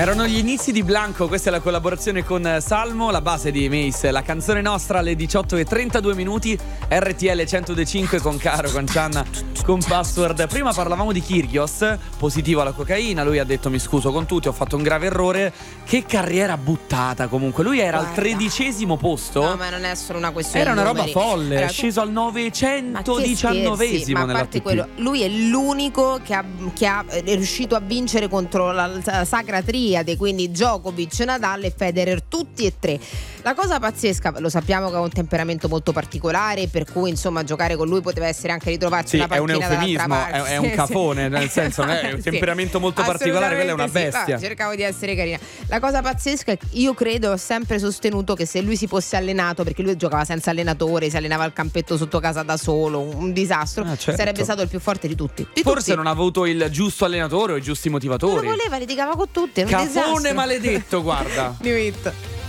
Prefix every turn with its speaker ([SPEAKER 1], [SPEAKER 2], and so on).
[SPEAKER 1] Erano gli inizi di Blanco, questa è la collaborazione con Salmo, la base di Mace, la canzone nostra alle 18:32 minuti, RTL 105 con Caro, con Cianna, con Password. Prima parlavamo di Kyrgios, positivo alla cocaina, lui ha detto mi scuso con tutti, ho fatto un grave errore. Che carriera buttata comunque, lui era al 13° posto.
[SPEAKER 2] No, ma non è solo una questione
[SPEAKER 1] era
[SPEAKER 2] di
[SPEAKER 1] una roba
[SPEAKER 2] numeri.
[SPEAKER 1] folle, è sceso al 919esimo
[SPEAKER 2] ma a
[SPEAKER 1] nella
[SPEAKER 2] parte
[SPEAKER 1] ATP.
[SPEAKER 2] quello, lui è l'unico che è riuscito a vincere contro la Sacra Triade, quindi Djokovic, Nadal e Federer, tutti e tre. La cosa pazzesca, lo sappiamo che ha un temperamento molto particolare, per cui insomma giocare con lui poteva essere anche ritrovarsi una
[SPEAKER 1] è un
[SPEAKER 2] panchina dall'altra
[SPEAKER 1] eufemismo,
[SPEAKER 2] parte.
[SPEAKER 1] è un cafone, nel senso, non è un temperamento molto particolare, quella è una bestia.
[SPEAKER 2] Cercavo di essere carina. La cosa pazzesca è che io credo, ho sempre sostenuto che se lui si fosse allenato, perché lui giocava senza allenatore, si allenava al campetto sotto casa da solo, un disastro,
[SPEAKER 1] certo.
[SPEAKER 2] sarebbe stato il più forte di tutti.
[SPEAKER 1] Forse non ha avuto il giusto allenatore o i giusti motivatori.
[SPEAKER 2] Non lo voleva, litigava con tutti.
[SPEAKER 1] Cafone maledetto, guarda.
[SPEAKER 2] Diventa.